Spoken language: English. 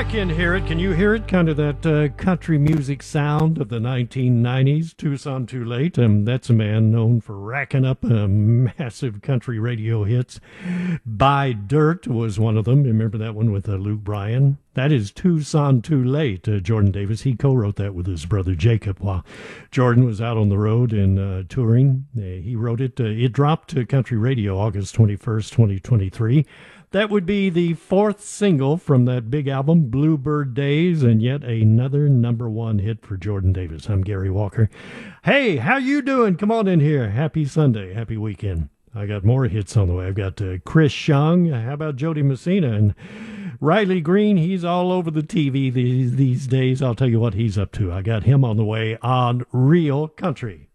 can hear it. Can you hear it? Kind of that country music sound of the 1990s. Tucson Too Late. That's a man known for racking up massive country radio hits. Buy Dirt was one of them. Remember that one with Luke Bryan? That is Tucson Too Late. Jordan Davis, he co-wrote that with his brother Jacob while Jordan was out on the road and touring. He wrote it. It dropped to country radio August 21st, 2023. That would be the fourth single from that big album, Bluebird Days, and yet another number one hit for Jordan Davis. I'm Gary Walker. Hey, how you doing? Come on in here. Happy Sunday. Happy weekend. I got more hits on the way. I've got Chris Young. How about Jody Messina? And Riley Green, he's all over the TV these days. I'll tell you what he's up to. I got him on the way on Real Country.